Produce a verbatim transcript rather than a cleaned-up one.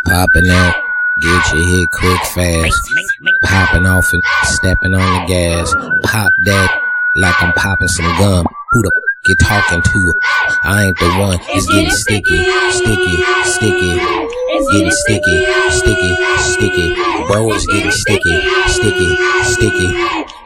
Popping out, get your hit quick fast. Popping off and stepping on the gas. Pop that like I'm popping some gum. Who the f you talking to? I ain't the one. It's getting sticky, sticky, sticky. Getting sticky, sticky, sticky. Bro, it's getting sticky, sticky,